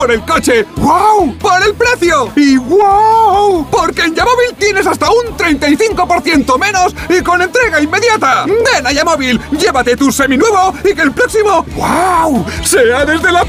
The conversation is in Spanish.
por el coche, ¡wow! Por el precio y ¡wow! Porque en Yamóvil tienes hasta un 35% menos y con entrega inmediata. Ven a Yamóvil, llévate tu seminuevo y que el próximo ¡wow! sea desde la